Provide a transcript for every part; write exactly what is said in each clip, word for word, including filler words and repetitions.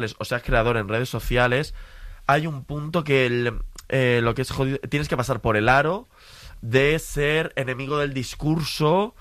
o seas creador en redes sociales, hay un punto que el, eh, lo que es jodido, tienes que pasar por el aro de ser enemigo del discurso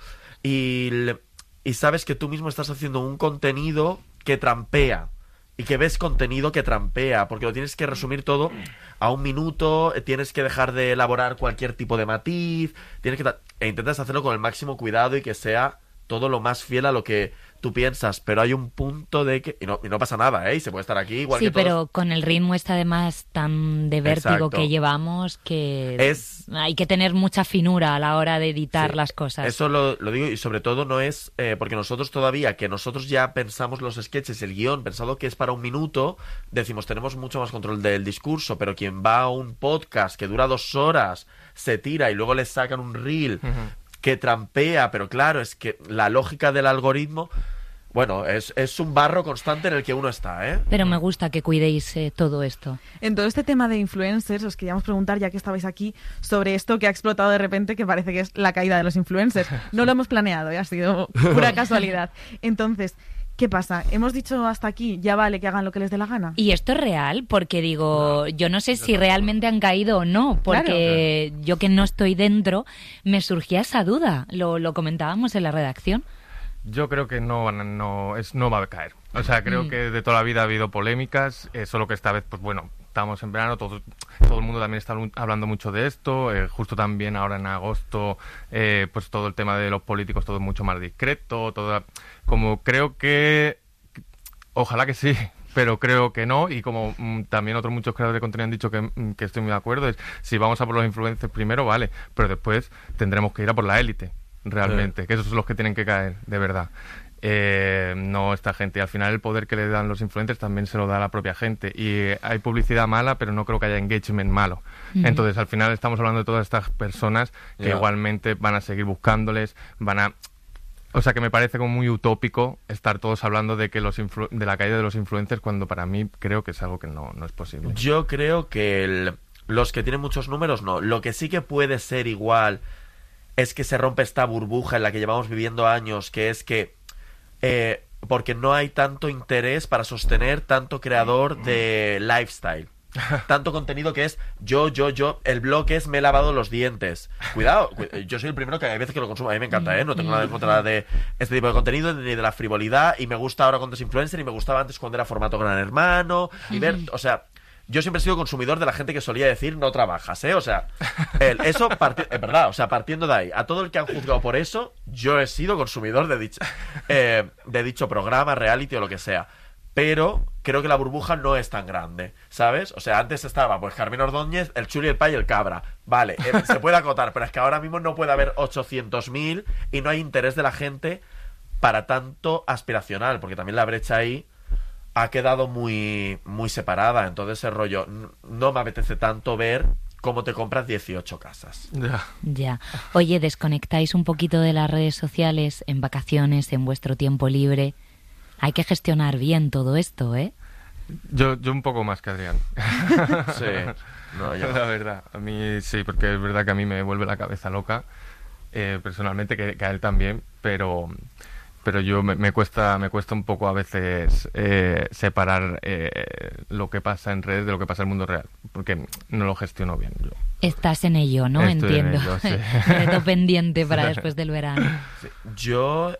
y, y sabes que tú mismo estás haciendo un contenido que trampea y que ves contenido que trampea, porque lo tienes que resumir todo a un minuto, tienes que dejar de elaborar cualquier tipo de matiz, tienes que e intentas hacerlo con el máximo cuidado y que sea todo lo más fiel a lo que tú piensas, pero hay un punto de que... Y no, y no pasa nada, ¿eh? Y se puede estar aquí igual sí, que todos. Sí, pero con el ritmo este además tan de vértigo Exacto. que llevamos, que es... hay que tener mucha finura a la hora de editar sí, las cosas. Eso lo, lo digo, y sobre todo no es... Eh, porque nosotros todavía, que nosotros ya pensamos los sketches, el guión, pensado que es para un minuto, decimos, tenemos mucho más control del discurso, pero quien va a un podcast que dura dos horas, se tira y luego le sacan un reel... Uh-huh. que trampea, pero claro, es que la lógica del algoritmo, bueno, es, es un barro constante en el que uno está, ¿eh? Pero me gusta que cuidéis eh, todo esto. En todo este tema de influencers, os queríamos preguntar, ya que estabais aquí, sobre esto que ha explotado de repente, que parece que es la caída de los influencers. No lo hemos planeado, ¿eh? Ha sido pura casualidad. Entonces... ¿qué pasa? Hemos dicho hasta aquí, ya vale que hagan lo que les dé la gana. ¿Y esto es real? Porque digo, no, yo no sé si realmente han caído o no, porque claro. Yo que no estoy dentro, me surgía esa duda. Lo, lo comentábamos en la redacción. Yo creo que no, no, es, no va a caer. O sea, creo mm. que de toda la vida ha habido polémicas, eh, solo que esta vez, pues bueno, estamos en verano, todo, todo el mundo también está hablando mucho de esto, eh, justo también ahora en agosto, eh, pues todo el tema de los políticos, todo mucho más discreto, todo, como creo que, ojalá que sí, pero creo que no, y como mm, también otros muchos creadores de contenido han dicho que, mm, que estoy muy de acuerdo, es si vamos a por los influencers primero, vale, pero después tendremos que ir a por la élite, realmente, sí. Que esos son los que tienen que caer, de verdad. Eh, no esta gente, y al final el poder que le dan los influencers también se lo da a la propia gente, y hay publicidad mala, pero no creo que haya engagement malo. Uh-huh. Entonces al final estamos hablando de todas estas personas que yeah. igualmente van a seguir buscándoles, van a... O sea que me parece como muy utópico estar todos hablando de que los influ... de la caída de los influencers, cuando para mí creo que es algo que no, no es posible. Yo creo que el... los que tienen muchos números no, lo que sí que puede ser igual es que se rompe esta burbuja en la que llevamos viviendo años, que es que Eh, porque no hay tanto interés para sostener tanto creador de lifestyle. Tanto contenido que es yo, yo, yo. El blog es me he lavado los dientes. Cuidado, cu- yo soy el primero que hay veces que lo consumo. A mí me encanta, ¿eh? No tengo nada en contra de este tipo de contenido ni de la frivolidad. Y me gusta ahora cuando es influencer y me gustaba antes cuando era formato Gran Hermano. Y ver, o sea... Yo siempre he sido consumidor de la gente que solía decir no trabajas, ¿eh? O sea, el, eso parti- es verdad, o sea, partiendo de ahí, a todo el que han juzgado por eso, yo he sido consumidor de dicho, eh, de dicho programa, reality o lo que sea. Pero creo que la burbuja no es tan grande, ¿sabes? O sea, antes estaba pues Carmen Ordóñez, el Chuli, el Pay y el Cabra. Vale, eh, se puede acotar, pero es que ahora mismo no puede haber ochocientos mil y no hay interés de la gente para tanto aspiracional, porque también la brecha ahí ha quedado muy muy separada. Entonces ese rollo, no me apetece tanto ver cómo te compras dieciocho casas. Ya. Ya. Oye, ¿desconectáis un poquito de las redes sociales en vacaciones, en vuestro tiempo libre? Hay que gestionar bien todo esto, ¿eh? Yo, yo un poco más que Adrián. Sí. No, yo... La verdad, a mí sí, porque es verdad que a mí me vuelve la cabeza loca, eh, personalmente, que, que a él también, pero... pero yo me, me cuesta me cuesta un poco a veces eh, separar eh, lo que pasa en redes de lo que pasa en el mundo real, porque no lo gestiono bien yo. Estás en ello, ¿no? Estoy Entiendo. En ello, sí. Reto pendiente para después del verano. Sí. Yo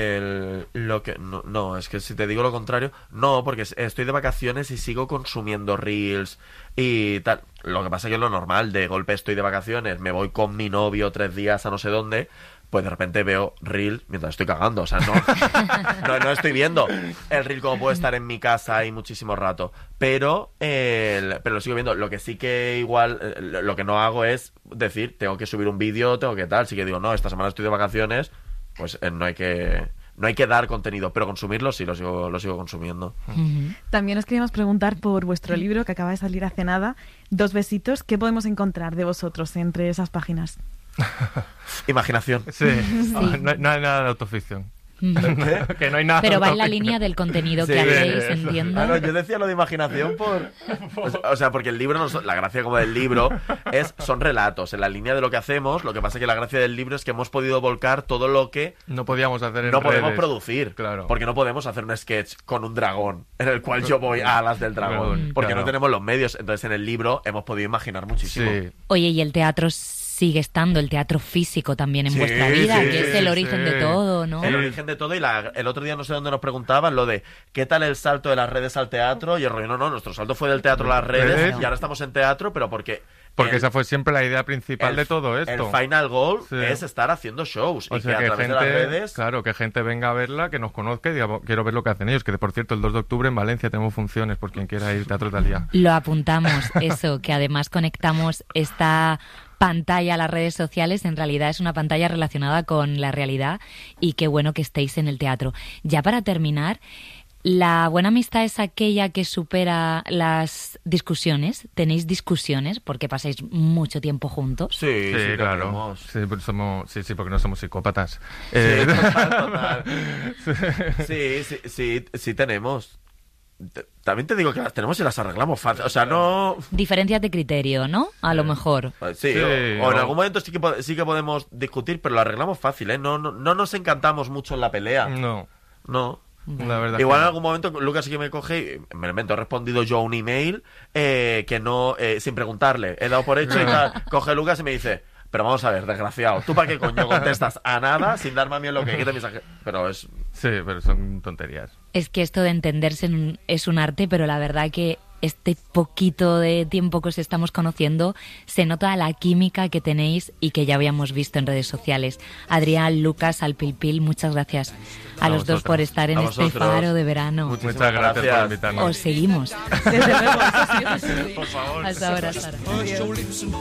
eh, lo que no, no, es que si te digo lo contrario, no, porque estoy de vacaciones y sigo consumiendo reels y tal. Lo que pasa es que es lo normal, de golpe estoy de vacaciones, me voy con mi novio tres días a no sé dónde, pues de repente veo reel mientras estoy cagando, o sea, no, no, no estoy viendo el reel como puede estar en mi casa ahí muchísimo rato, pero, eh, pero lo sigo viendo. Lo que sí que igual, eh, lo que no hago es decir, tengo que subir un vídeo, tengo que tal, sí que digo, no, esta semana estoy de vacaciones, pues eh, no hay que... No hay que dar contenido, pero consumirlo sí, lo sigo, lo sigo consumiendo. Uh-huh. También os queríamos preguntar por vuestro libro que acaba de salir hace nada, Dos besitos. ¿Qué podemos encontrar de vosotros entre esas páginas? Imaginación. Sí, sí. No, no hay nada de autoficción. Que no hay nada. Pero va en la utópico. línea del contenido Sí, que hacéis, eso. entiendo. Ah, no, yo decía lo de imaginación por... O sea, o sea, porque el libro, no so- la gracia como del libro es son relatos, en la línea de lo que hacemos. Lo que pasa es que la gracia del libro es que hemos podido volcar todo lo que No podíamos hacer en no podemos redes. producir. Claro. Porque no podemos hacer un sketch con un dragón, en el cual yo voy a alas del dragón. Dragón, Porque claro. no tenemos los medios. Entonces en el libro hemos podido imaginar muchísimo. Sí. Oye, y el teatro sigue estando, el teatro físico también en Sí, vuestra vida, sí, que es el origen sí. de todo, ¿no? El origen de todo, y la- el otro día no sé dónde nos preguntaban lo de ¿qué tal el salto de las redes al teatro? Y el rollo, no, no, nuestro salto fue del teatro a las redes Redes. y ahora estamos en teatro, pero porque... Porque el- esa fue siempre la idea principal el- de todo esto. El final goal Sí. es estar haciendo shows O y sea, que que a través gente, de las redes... claro, que gente venga a verla, que nos conozca y diga, quiero ver lo que hacen ellos. Que, por cierto, el dos de octubre en Valencia tenemos funciones por quien quiera ir, Teatro Talía. Lo apuntamos, eso, que además conectamos esta pantalla a las redes sociales, en realidad es una pantalla relacionada con la realidad, y qué bueno que estéis en el teatro. Ya para terminar, ¿la buena amistad es aquella que supera las discusiones? ¿Tenéis discusiones porque pasáis mucho tiempo juntos? Sí, Sí, sí, claro. tenemos. Sí, porque somos, sí, sí, porque no somos psicópatas. Sí, Eh, total, total. Sí, sí, sí, sí tenemos. T- También te digo que las tenemos y las arreglamos fácil. O sea, no... Diferencias de criterio, ¿no? A lo mejor. Pues sí, Sí, o, o en o- algún momento sí que, po- sí que podemos discutir, pero lo arreglamos fácil, ¿eh? No, no, no nos encantamos mucho en la pelea. no, No. la verdad. Igual que en no. algún momento Lucas sí que me coge y me lo invento, he respondido yo a un email eh, que no, eh, sin preguntarle, he dado por hecho y tal. Coge Lucas y me dice, pero vamos a ver, desgraciado, ¿tú para qué coño contestas a nada sin darme a mí lo que quiere mensaje? Pero es... Sí, pero son tonterías. Es que esto de entenderse en un- es un arte, pero la verdad que este poquito de tiempo que os estamos conociendo se nota la química que tenéis y que ya habíamos visto en redes sociales. Adrián, Lucas, Alpilpil, muchas gracias a, A los dos vosotros. por estar en A este vosotros. faro de verano. Muchísimas Muchas gracias, por gracias. invitarnos. Os seguimos. Desde luego, eso sí, eso sí. Por favor. Hasta ahora, Sara. Adiós.